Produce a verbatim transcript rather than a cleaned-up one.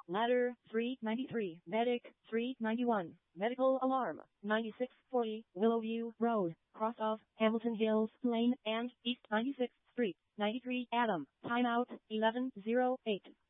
Ladder, three ninety-three. Medic, three ninety-one. Medical alarm, ninety-six forty. Willowview Road, cross of Hamilton Hills Lane and East ninety-sixth Street, ninety-three Adam. Timeout, eleven oh eight.